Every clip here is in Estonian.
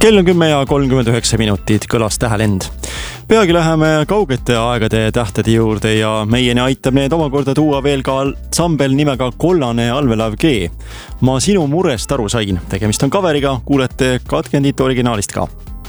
Kell on 10:39, kõlas tähelend. Peagi läheme kaugete aegade tähtede juurde ja meieni aitab need omakorda tuua veel ka ansambel nimega Kollane allveelaev G. Ma sinu murest aru sain. Tegemist on coveriga, kuulete katkendit originaalist ka.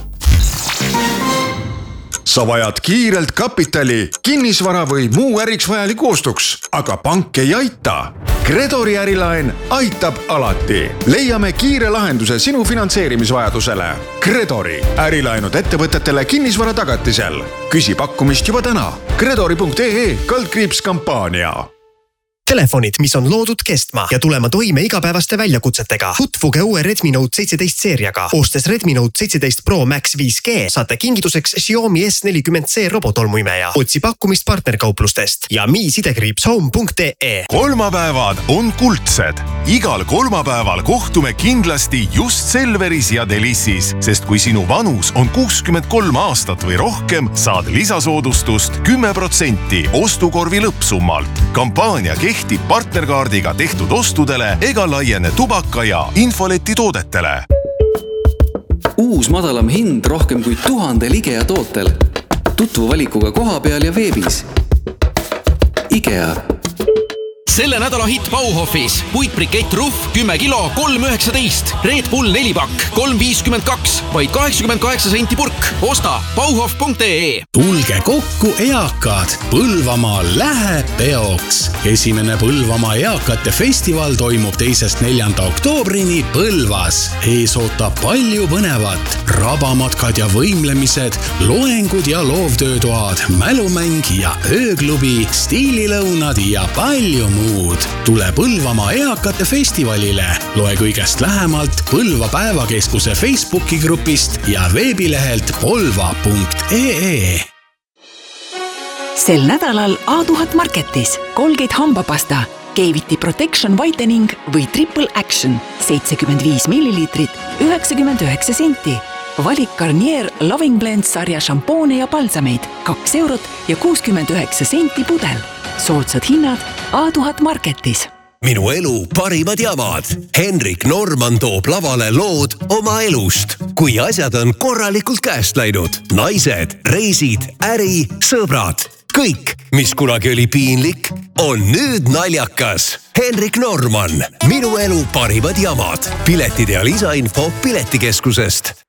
Sa vajad kiirelt kapitali, kinnisvara või muu äriks vajaliku ostuks, aga pank ei aita. Credori ärilaen aitab alati. Leiame kiire lahenduse sinu finantseerimisvajadusele. Credori ärilaenud ettevõtetele kinnisvara tagatisel. Küsi pakkumist juba täna. Credori.ee/kampaania. Telefonid, mis on loodud kestma ja tulema toime igapäevaste väljakutsetega. Tutvuge uue Redmi Note 17 seeriaga. Ostes Redmi Note 17 Pro Max 5G saate kingituseks Xiaomi S40C robotolmuimeja. Otsi pakkumist partnerkauplustest ja mi-home.ee. Kolmapäevad on kuldsed. Igal kolmapäeval kohtume kindlasti just Selveris ja Delissis, sest kui sinu vanus on 63 aastat või rohkem, saad lisasoodustust 10% ostukorvi lõppsummalt. Kampaania kehtib partnerkaardiga tehtud ostudele ega laiene tubaka ja infoleti toodetele. Uus madalam hind rohkem kui 1000 IKEA tootel. Tutvu valikuga koha peal ja veebis. IKEA. Selle nädala hitt Bauhofis. Puitbrikett Ruff 10 kilo 3,19. Red Bull 4-pakk 3,52. Vaid 88 senti purk. Osta bauhof.ee. Tulge kokku eakad. Põlvamaal läheb peoks. Esimene Põlvamaa eakate festival toimub 2.–4. oktoobrini Põlvas. Ees ootab palju põnevat. Rabamatkad ja võimlemised, loengud ja loovtöötoad, mälumäng ja ööklubi, stiililõunad ja palju muud. Tule Põlvamaa eakate festivalile. Loe kõigest lähemalt Põlva päevakeskuse Facebooki grupist ja veebilehelt polva.ee. Sel nädalal A1000 Marketis Colgate hambapasta, Cavity Protection Whitening või Triple Action 75 milliliitrit 99 senti. Valik Garnier Loving Blend sarja šampoone ja palsameid 2 eurot ja 69 senti pudel. Soodsad hinnad A1000 Marketis. Minu elu parimad jamad. Henrik Norman toob lavale lood oma elust. Kui asjad on korralikult käest läinud. Naised, reisid, äri, sõbrad. Kõik, mis kunagi oli piinlik, on nüüd naljakas. Henrik Norman. Minu elu parimad jamad. Piletid ja lisainfo Piletikeskusest.